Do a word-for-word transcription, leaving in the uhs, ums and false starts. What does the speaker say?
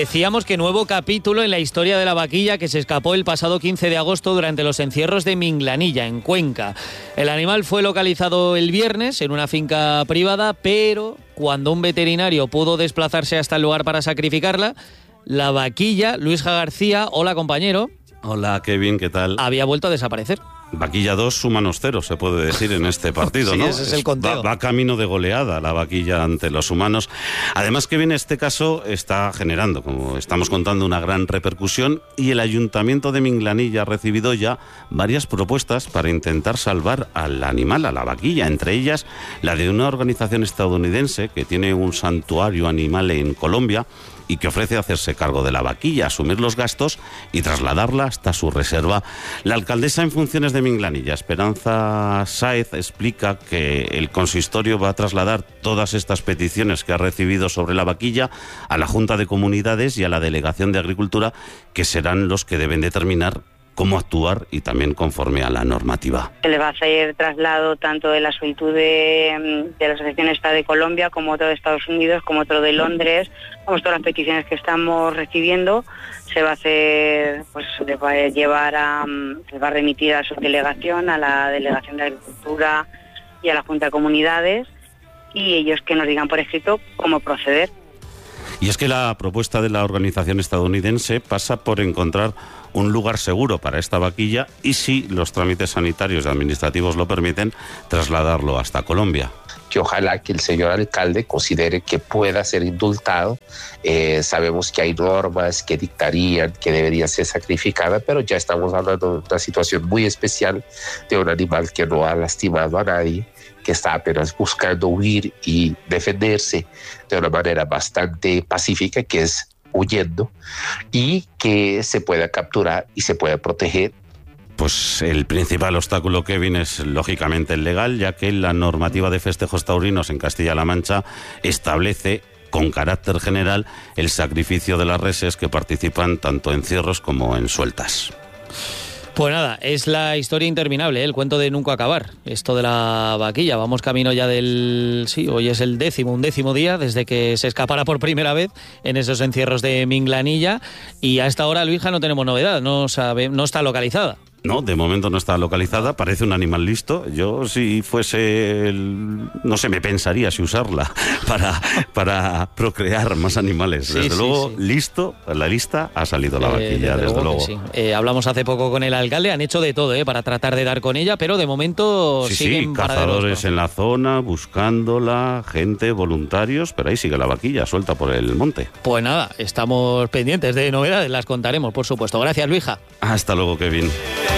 Decíamos que nuevo capítulo en la historia de la vaquilla que se escapó el pasado quince de agosto durante los encierros de Minglanilla, en Cuenca. El animal fue localizado el viernes en una finca privada, pero cuando un veterinario pudo desplazarse hasta el lugar para sacrificarla, la vaquilla, Luisja García, hola compañero. Hola Kevin, ¿qué tal? Había vuelto a desaparecer. Vaquilla dos, humanos cero, se puede decir en este partido, sí, ¿no? Ese es el conteo. Va, va camino de goleada la vaquilla ante los humanos. Además, Kevin, este caso está generando, como estamos contando, una gran repercusión y el Ayuntamiento de Minglanilla ha recibido ya varias propuestas para intentar salvar al animal, a la vaquilla, entre ellas la de una organización estadounidense que tiene un santuario animal en Colombia y que ofrece hacerse cargo de la vaquilla, asumir los gastos y trasladarla hasta su reserva. La alcaldesa en funciones de Minglanilla, Esperanza Sáez, explica que el consistorio va a trasladar todas estas peticiones que ha recibido sobre la vaquilla a la Junta de Comunidades y a la Delegación de Agricultura, que serán los que deben determinar cómo actuar y también conforme a la normativa. Se le va a hacer traslado tanto de la solicitud de, de la Asociación esta de Colombia, como otro de Estados Unidos, como otro de Londres. Vamos, todas las peticiones que estamos recibiendo se va a hacer, pues se le va a llevar a, se va a remitir a su delegación, a la Delegación de Agricultura y a la Junta de Comunidades, y ellos que nos digan por escrito cómo proceder. Y es que la propuesta de la organización estadounidense pasa por encontrar un lugar seguro para esta vaquilla y, si los trámites sanitarios y administrativos lo permiten, trasladarlo hasta Colombia. Que ojalá que el señor alcalde considere que pueda ser indultado. Eh, sabemos que hay normas que dictarían que debería ser sacrificada, pero ya estamos hablando de una situación muy especial de un animal que no ha lastimado a nadie, que está apenas buscando huir y defenderse de una manera bastante pacífica, que es huyendo, y que se pueda capturar y se pueda proteger. Pues el principal obstáculo, Kevin, es lógicamente el legal, ya que la normativa de festejos taurinos en Castilla-La Mancha establece con carácter general el sacrificio de las reses que participan tanto en cierros como en sueltas. Pues nada, es la historia interminable, ¿eh? El cuento de nunca acabar, esto de la vaquilla. Vamos camino ya del... Sí, hoy es el décimo, un décimo día desde que se escapara por primera vez en esos encierros de Minglanilla, y a esta hora, Luisja, no tenemos novedad, no sabe, no está localizada. No, de momento no está localizada, parece un animal listo. Yo, si fuese, el, no sé, me pensaría si usarla para, para procrear más animales. Sí, desde sí, luego, sí. listo, en la lista ha salido la vaquilla, eh, desde, desde luego. luego. Sí. Eh, hablamos hace poco con el alcalde, han hecho de todo eh, para tratar de dar con ella, pero de momento Sí, siguen sí, cazadores en la zona, buscándola, gente, voluntarios, pero ahí sigue la vaquilla, suelta por el monte. Pues nada, estamos pendientes de novedades, las contaremos, por supuesto. Gracias, Luisja. Hasta luego, Kevin.